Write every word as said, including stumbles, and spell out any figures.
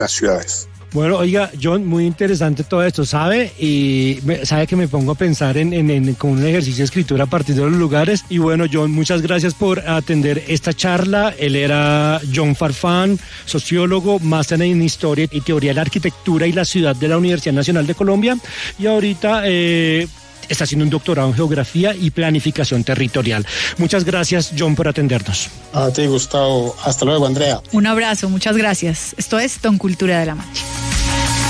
las ciudades. Bueno, oiga, John, muy interesante todo esto, ¿sabe? Y me, sabe que me pongo a pensar en, en, en con un ejercicio de escritura a partir de los lugares. Y bueno, John, muchas gracias por atender esta charla. Él era John Farfán, sociólogo, máster en Historia y Teoría de la Arquitectura y la Ciudad de la Universidad Nacional de Colombia. Y ahorita eh, está haciendo un doctorado en Geografía y Planificación Territorial. Muchas gracias, John, por atendernos. A ti, Gustavo. Hasta luego, Andrea. Un abrazo, muchas gracias. Esto es Don Cultura de la Mancha.